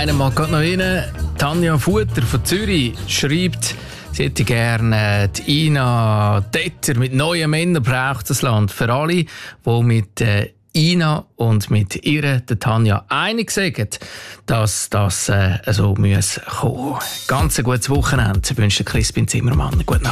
Einer mag gerade noch rein. Tanja Futter von Zürich schreibt, sie hätte gerne die Ina Detter mit neuen Männern braucht das Land. Für alle, die mit Ina und mit ihr, der Tanja, einig sind, dass das so kommen muss. Ganz ein gutes Wochenende wünscht Crispin Zimmermann. Gute Nacht.